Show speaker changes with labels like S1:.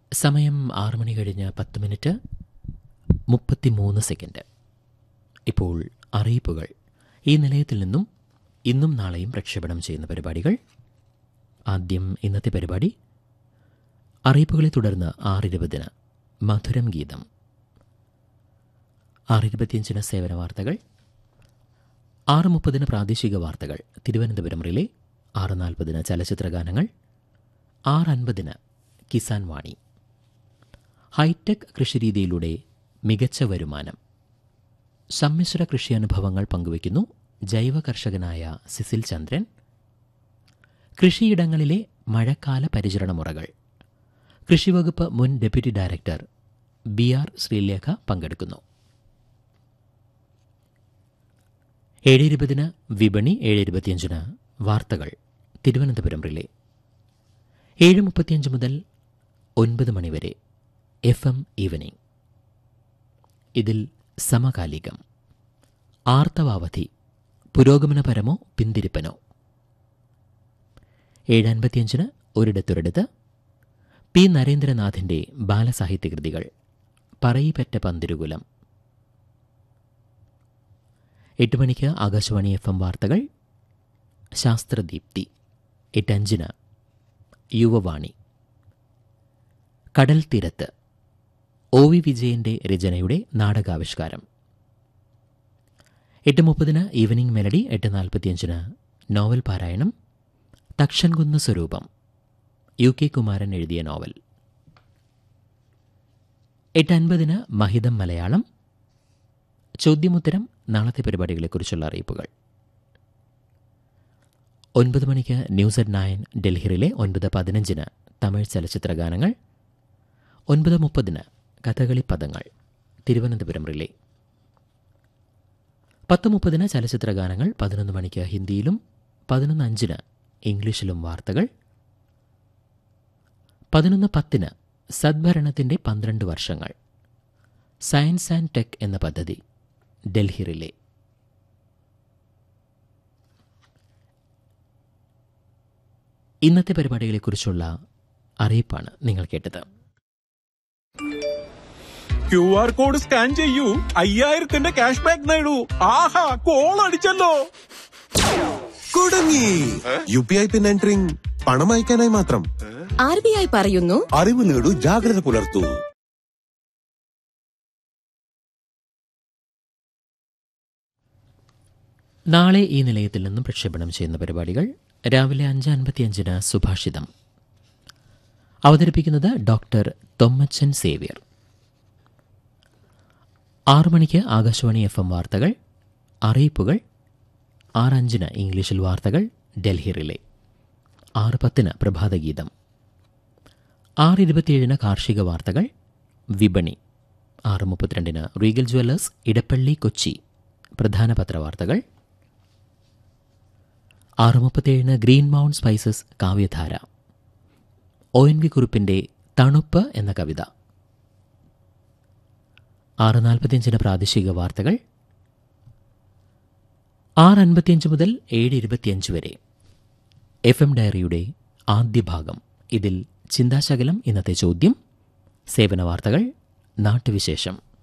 S1: സമയം 6 മണി കഴിഞ്ഞ് 10 minute 33 second. ഇപ്പോൾ അറിയിപ്പുകൾ. ഈ നിലയത്തിൽ നിന്നും ഇന്നും നാളെയും പ്രക്ഷേപണം ചെയ്യുന്ന പരിപാടികൾ. ആദ്യം ഇന്നത്തെ പരിപാടി. അറിയിപ്പുകളെ തുടർന്ന് 6:20 മധുരം ഗീതം, 6:25 സേവന വാർത്തകൾ, 6:30 പ്രാദേശിക വാർത്തകൾ തിരുവനന്തപുരം റിലേ, 6:40 ചലച്ചിത്രഗാനങ്ങൾ, 6:50 കിസാൻ വാണി. ഹൈടെക് കൃഷിരീതിയിലൂടെ മികച്ച വരുമാനം, സമ്മിശ്ര കൃഷി അനുഭവങ്ങൾ പങ്കുവയ്ക്കുന്നു ജൈവ കർഷകനായ സിസിൽ ചന്ദ്രൻ. കൃഷിയിടങ്ങളിലെ മഴക്കാല പരിചരണമുറകൾ, കൃഷിവകുപ്പ് മുൻ ഡെപ്യൂട്ടി ഡയറക്ടർ BR ശ്രീലേഖ പങ്കെടുക്കുന്നു. 7:20 വിപണി, 7:25 വാർത്തകൾ തിരുവനന്തപുരം റിലേ. 7:35 മുതൽ 9 മണിവരെ FM ഈവനിംഗ്. ഇതിൽ സമകാലികം, ആർത്തവാവധി പുരോഗമനപരമോ പിന്തിരിപ്പനോ. 7:55 ഒരിടത്തൊരിടത്ത് പി നരേന്ദ്രനാഥിന്റെ ബാലസാഹിത്യകൃതികൾ, പറയിപ്പറ്റ പന്തിരുകുലം. 8 മണിക്ക് ആകാശവാണി FM വാർത്തകൾ, ശാസ്ത്രദീപ്തി. 8:05 യുവവാണി. കടൽ തീരത്ത് OV വിജയന്റെ രചനയുടെ നാടകാവിഷ്കാരം. 8:30 ഈവനിംഗ് മെലഡി. 8:45 നോവൽ പാരായണം, തക്ഷൻകുന്ന് സ്വരൂപം, UK കുമാരൻ എഴുതിയ നോവൽ. 8:50 മഹിതം മലയാളം. ചോദ്യമുത്തരം, നാളത്തെ പരിപാടികളെക്കുറിച്ചുള്ള അറിയിപ്പുകൾ. 9 മണിക്ക് ന്യൂസ് അറ്റ് 9 ഡൽഹിയിലെ. 9:15 തമിഴ് ചലച്ചിത്രഗാനങ്ങൾ. 9:30 കഥകളി പദങ്ങൾ തിരുവനന്തപുരം റിലേ. 10:30 ചലച്ചിത്രഗാനങ്ങൾ. 11 മണിക്ക് ഹിന്ദിയിലും 11:05 ഇംഗ്ലീഷിലും വാർത്തകൾ. 11:10 സദ്ഭരണത്തിന്റെ 12 വർഷങ്ങൾ, സയൻസ് ആൻഡ് ടെക് എന്ന പദ്ധതി ഡൽഹി റിലേ. ഇന്നത്തെ പരിപാടികളെക്കുറിച്ചുള്ള അറിയിപ്പാണ് നിങ്ങൾ കേട്ടത്.
S2: QR കോഡ് സ്കാൻ ചെയ്യൂ, 5000 ക്യാഷ് ബാക്ക് നേടൂ. ആഹാ, കോൾ അടിച്ചല്ലോ.
S3: കുടുങ്ങി. UPI പിൻ എൻട്രിങ് പണം അയക്കാനായി മാത്രം.
S4: RBI പറയുന്നു,
S3: അറിവ് നേടൂ, ജാഗ്രത പുലർത്തൂ.
S1: നാളെ ഈ നിലയത്തിൽ നിന്നും പ്രക്ഷേപണം ചെയ്യുന്ന പരിപാടികൾ. രാവിലെ 5:55 സുഭാഷിതം. അവതരിപ്പിക്കുന്നത് ഡോക്ടർ തൊമ്മച്ചൻ സേവ്യർ. 6 മണിക്ക് ആകാശവാണി FM വാർത്തകൾ, അറിയിപ്പുകൾ. 6:05 ഇംഗ്ലീഷിൽ വാർത്തകൾ ഡൽഹി റിലേ. 6:10 പ്രഭാതഗീതം. 6:27 കാർഷിക വാർത്തകൾ, വിപണി. 6:32 റീഗൽ ജ്വല്ലേഴ്സ് ഇടപ്പള്ളി കൊച്ചി പ്രധാന പത്രവാർത്തകൾ. 6:37 ഗ്രീൻ മൗണ്ട് സ്പൈസസ് കാവ്യധാര, ONV കുറുപ്പിന്റെ തണുപ്പ് എന്ന കവിത. 6:45 പ്രാദേശിക വാർത്തകൾ. 6:55 മുതൽ 7:25 വരെ FM ഡയറിയുടെ ആദ്യ ഭാഗം. ഇതിൽ ചിന്താശകലം, ഇന്നത്തെ ചോദ്യം, സേവന വാർത്തകൾ, നാട്ടുവിശേഷം.